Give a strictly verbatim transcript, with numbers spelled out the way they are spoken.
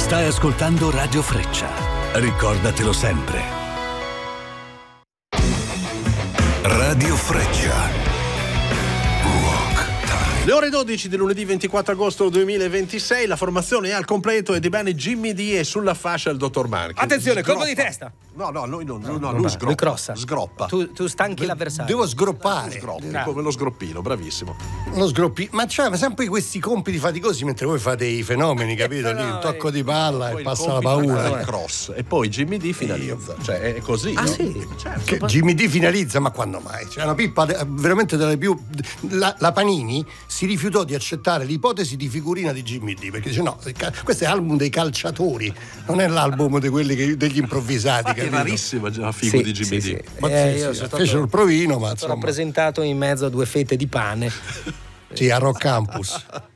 Stai ascoltando Radio Freccia. Ricordatelo sempre. Radio Freccia. Le ore dodici di lunedì ventiquattro agosto duemilaventisei, la formazione è al completo e di bene Jimmy D è sulla fascia il dottor Marchi. Attenzione, colpo di testa. No, no, lui non, no, no, lui lui sgroppa. sgroppa. Lui crossa. Sgroppa. Tu, tu stanchi l'avversario. Devo sgroppare. Sgroppi, Bravo. come lo sgroppino, bravissimo. Lo sgroppi, ma c'è sempre questi compiti faticosi mentre voi fate i fenomeni, capito? Lì un tocco di palla Poi e il passa la compito paura. è il cross e poi Jimmy D finalizza. Cioè è così. Ah, no? sì? Certo. Che Jimmy D finalizza, ma quando mai? C'è una pippa de- veramente delle più. La, la Panini si rifiutò di accettare l'ipotesi di figurina di Jimmy D perché dice: no, questo è l'album dei calciatori, non è l'album di quelli che, degli improvvisati. È capito? rarissima già la figo Sì, di Jimmy sì, D. sì. Ma Eh, sì, io sì, sono fecero stato- il provino, ma sono insomma. rappresentato in mezzo a due fette di pane. Sì, a Rock Campus.